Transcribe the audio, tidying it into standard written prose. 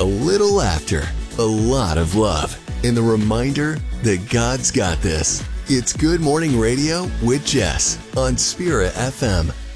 a little laughter, a lot of love, and the reminder that God's got this. It's Good Morning Radio with Jess on Spirit FM.